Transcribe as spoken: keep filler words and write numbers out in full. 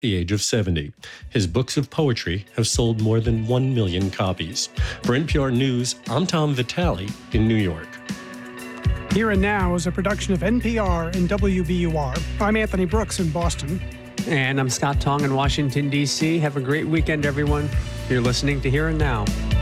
the age of seventy. His books of poetry have sold more than one million copies. For N P R News, I'm Tom Vitale in New York. Here and Now is a production of N P R and W B U R. I'm Anthony Brooks in Boston. And I'm Scott Tong in Washington, D C. Have a great weekend, everyone. You're listening to Here and Now.